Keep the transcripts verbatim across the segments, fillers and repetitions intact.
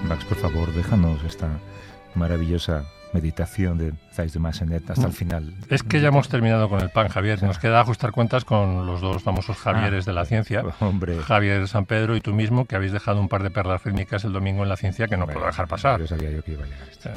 Max, por favor, déjanos esta maravillosa meditación de Thijs de Massanet hasta el final. Es que ya hemos terminado con el pan, Javier. Nos queda ajustar cuentas con los dos famosos Javieres ah, de la ciencia. Hombre. Javier San Pedro y tú mismo, que habéis dejado un par de perlas rítmicas el domingo en la ciencia que no bueno, puedo dejar pasar. Yo sabía yo que iba a llegar esto.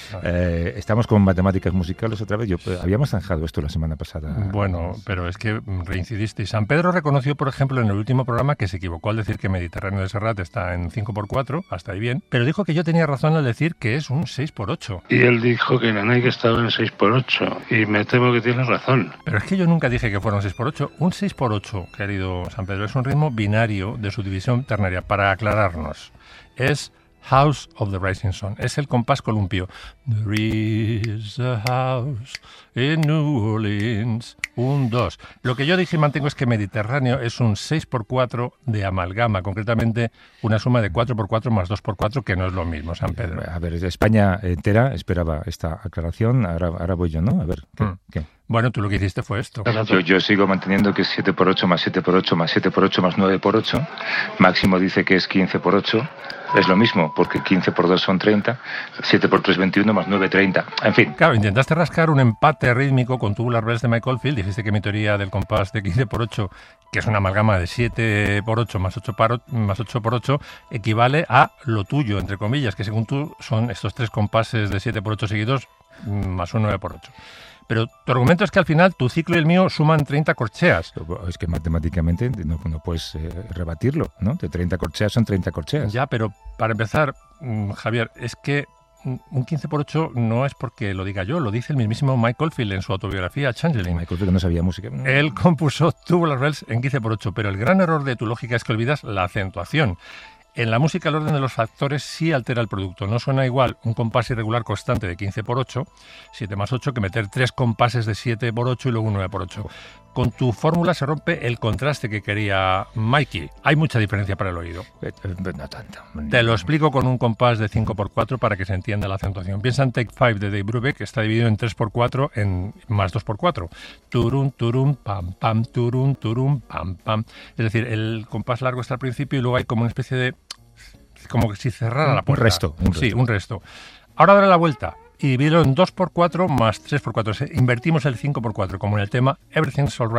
Eh, estamos con matemáticas musicales otra vez. Yo, eh, habíamos zanjado esto la semana pasada. Bueno, pero es que reincidiste. San Pedro reconoció, por ejemplo, en el último programa que se equivocó al decir que Mediterráneo de Serrat está en cinco por cuatro, hasta ahí bien, pero dijo que yo tenía razón al decir que es un seis por ocho. Y él dijo que la Nike estaba en seis por ocho, y me temo que tiene razón. Pero es que yo nunca dije que fuera un seis por ocho. Un seis por ocho, querido San Pedro, es un ritmo binario de subdivisión ternaria. Para aclararnos, es House of the Rising Sun. Es el compás columpio. There is a house in New Orleans. Un, dos. Lo que yo dije y mantengo es que Mediterráneo es un seis por cuatro de amalgama, concretamente una suma de cuatro por cuatro más dos por cuatro, que no es lo mismo, San Pedro. A ver, España entera esperaba esta aclaración. Ahora, ahora voy yo, ¿no? A ver, ¿qué? Mm. ¿qué? Bueno, tú lo que hiciste fue esto. Yo, yo sigo manteniendo que es siete por ocho más siete por ocho más siete por ocho más nueve por ocho. Máximo dice que es quince por ocho. Es lo mismo, porque quince por dos son treinta, siete por tres veintiuno más nueve treinta. En fin. Claro, intentaste rascar un empate rítmico con Tubular Bells de Mike Oldfield. Dijiste que mi teoría del compás de quince por ocho, que es una amalgama de siete por ocho más ocho por ocho, equivale a lo tuyo, entre comillas, que según tú son estos tres compases de siete por ocho seguidos más un nueve por ocho. Pero tu argumento es que al final tu ciclo y el mío suman treinta corcheas. Es que matemáticamente no, no puedes eh, rebatirlo, ¿no? De treinta corcheas son treinta corcheas. Ya, pero para empezar, Javier, es que un quince por ocho no es porque lo diga yo, lo dice el mismísimo Mike Oldfield en su autobiografía Changeling. Mike Oldfield no sabía música. Él compuso Tubular Bells en quince por ocho, pero el gran error de tu lógica es que olvidas la acentuación. En la música el orden de los factores sí altera el producto. No suena igual un compás irregular constante de quince por ocho, siete más ocho, que meter tres compases de siete por ocho y luego un nueve por ocho. Con tu fórmula se rompe el contraste que quería Mikey. Hay mucha diferencia para el oído. No tanto. Te lo explico con un compás de cinco por cuatro para que se entienda la acentuación. Piensa en Take Five de Dave Brubeck, que está dividido en tres por cuatro en más dos por cuatro. Turum, turum, pam, pam, turum, turum, pam, pam. Es decir, el compás largo está al principio y luego hay como una especie de... como que si cerrara la puerta. Un resto. Un resto. Sí, un resto. Ahora dale la vuelta y divídelo en dos por cuatro más tres por cuatro. Invertimos el cinco por cuatro, como en el tema Everything's Alright.